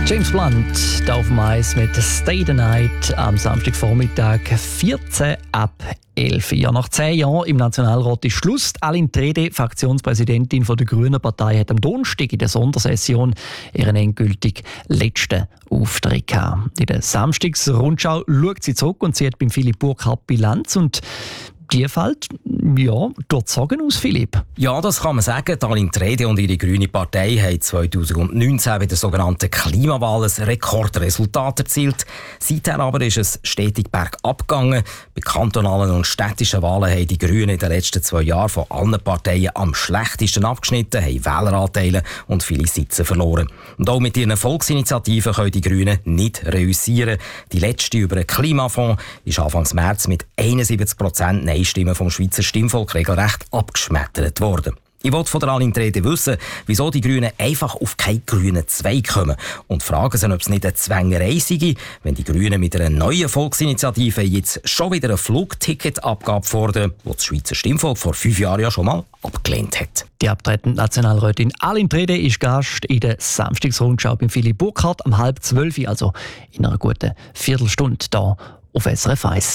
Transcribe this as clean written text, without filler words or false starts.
James Blunt, da auf dem Eis mit «Stay the Night» am Samstagvormittag 14 ab 11. Ja, nach 10 Jahren im Nationalrat ist Schluss. Aline Trede, Fraktionspräsidentin der Grünen Partei, hat am Donnerstag in der Sondersession ihren endgültig letzten Auftritt gehabt. In der Samstagsrundschau schaut sie zurück und zieht beim Philipp Burkhardt Bilanz. Und die fällt, ja, durchzogen aus, Philipp. Ja, das kann man sagen. Aline Trede und ihre grüne Partei haben 2019 bei der sogenannten Klimawahl ein Rekordresultat erzielt. Seither aber ist es stetig bergab gegangen. Bei kantonalen und städtischen Wahlen haben die Grünen in den letzten 2 Jahren von allen Parteien am schlechtesten abgeschnitten, haben Wähleranteile und viele Sitze verloren. Und auch mit ihren Volksinitiativen können die Grünen nicht reüssieren. Die letzte über den Klimafonds ist Anfang März mit 71% Nein-Stimmen vom Schweizer Stimmvolk regelrecht abgeschmettert worden. Ich wollte von der Aline Trede wissen, wieso die Grünen einfach auf keinen grünen Zweig kommen und fragen sie, ob es nicht eine Zwängerei sei, wenn die Grünen mit einer neuen Volksinitiative jetzt schon wieder eine Flugticketabgabe fordern, die das Schweizer Stimmvolk vor 5 Jahren ja schon mal abgelehnt hat. Die abtretende Nationalrätin Aline Trede ist Gast in der Samstagsrundschau beim Philipp Burkhardt am 11:30, also in einer guten Viertelstunde hier auf SRF 1.